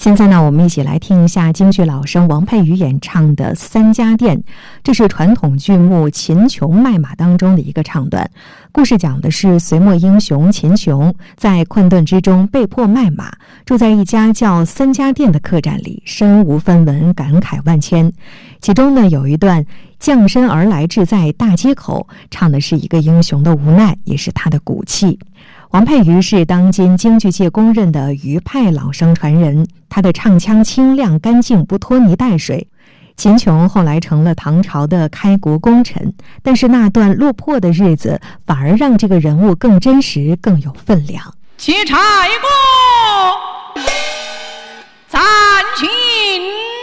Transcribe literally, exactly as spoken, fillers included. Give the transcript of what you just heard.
现在呢，我们一起来听一下京剧老生王佩瑜演唱的《三家店》，这是传统剧目《秦琼卖马》当中的一个唱段。故事讲的是隋末英雄秦琼在困顿之中被迫卖马，住在一家叫三家店的客栈里，身无分文，感慨万千。其中呢，有一段将身而来志在大街口，唱的是一个英雄的无奈，也是他的骨气。王佩瑜是当今京剧界公认的余派老生传人，他的唱腔清亮干净，不拖泥带水。秦琼后来成了唐朝的开国功臣，但是那段落魄的日子反而让这个人物更真实，更有分量。 且柴过暂请